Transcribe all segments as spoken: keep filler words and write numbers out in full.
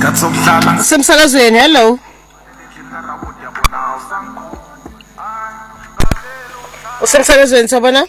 Semsakazweni, hello. Usemsakazweni sabona?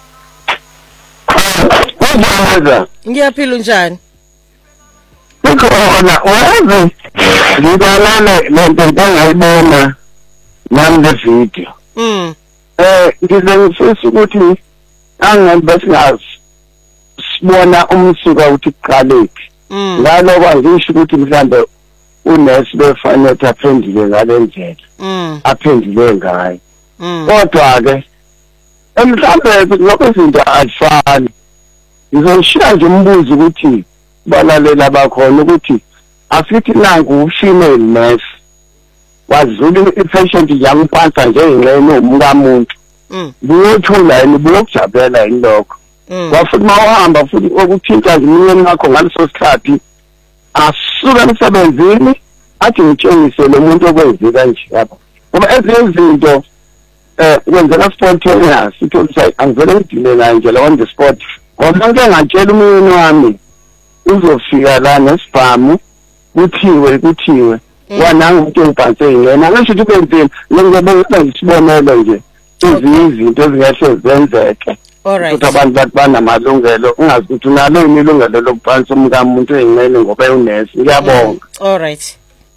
Kunjani? Ngiyaphila unjani? Ukhona, wazi ngibalana lento engayibona nami le video. Mm. Eh ngize ngifisa ukuthi angabe singazi sibona umsuka uthi qalethi. Ngalokho angisho ukuthi mhlambe unesi befanele aphendule ngale ndlela. Mm. Aphendule ngayo. Mm. Kodwa ke emhlambe lokho izinto azifani. Ngizoshiya nje umbuzo ukuthi balalela bakhona ukuthi asithi nangu female nurse wazulu i-patient yangiphatha njengengxenye umkamuntu. Mm. Buyothula yini buyokujabulela yini lokho. Wafuthi mawahamba futhi okuthinta imini yakho ngaleso sikhathi asuka emsebenzini athi ngitshengise lo muntu okwenze kanje lapha. Ngoba ezinye izinto eh kwenzeka spontaneous ukuthi angivele ngidile naye nje on the spot. Ngoba ngeke ngatshela umyeni wami uzofika la nesibhamu kuthiwe kuthiwe wananga into engiphathe yena ngisho ukuthi kwenzeni ngeke ngisibonele nje ezinye izinto ezingahle zenzeke. Alright. Ukuthi abantu bathi banamalungelo ungazi ukuthi unalo ilungelo lokuphansi umkamuntu engcene ngoba unesi. Ngiyabonga. Alright.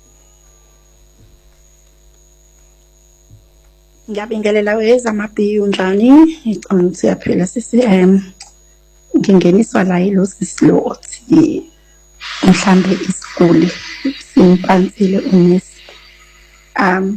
Ngiyabingelela wezamabhiyi unjani? Ngicabanga ukuthi siyaphila sisi em ngingeniswa la yilo sisilo othi mhlambe isiguli simpansile unesi. Um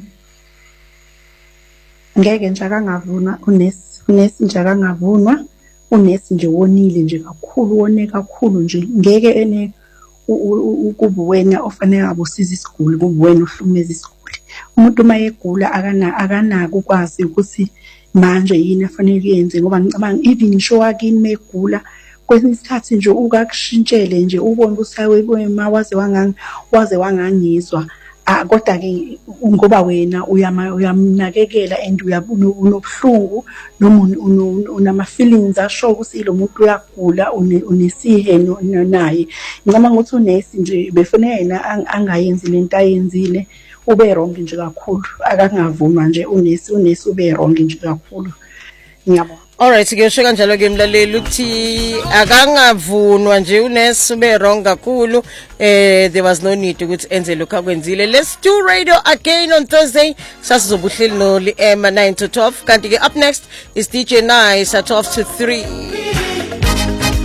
ngeke nje akangavunwa unesi unesi nje akangavunwa unesi nje wonile nje kakhulu wone kakhulu nje ngeke ene ukubuwena ofanele abusiza isiguli kubuwena ohlumeza isiguli. Umuntu mayegula akana akanaka ukwazi ukuthi manje yini afanele yenze ngoba ngicabanga even ngisho akini megula kwesinye isikhathi nje ukakushintshele nje ubone ukuthi hayi mawaze wangani waze wangangizwa. Ah kodwa ke ngoba wena uyamnakekela and uyabona unobuhlungu noma unama feelings asho ukuthi lo muntu uyagula unesihe naye. Ngicabanga ukuthi unesi nje befuna yena angayenzi lento ayenzile ube wrong nje kakhulu akangavuma nje unesi unesi ube wrong nje kakhulu. Ngiyabona. Alright, ngiyosho kanjalo ke mlaleli ukuthi akangavunwa nje unesi ube wrong kakhulu. Eh there was no need ukuthi enze lokho akwenzile. Let's do radio again on Thursday. Sasizobuhleli no Emma nine to twelve. Kanti ke up next is D J Nice at twelve to three.